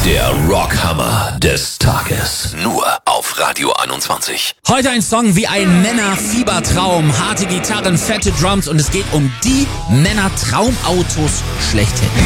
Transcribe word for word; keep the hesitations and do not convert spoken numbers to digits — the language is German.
Der Rockhammer des Tages. Nur auf Radio einundzwanzig. Heute ein Song wie ein Männerfiebertraum. Harte Gitarren, fette Drums und es geht um die Männertraumautos schlechthin.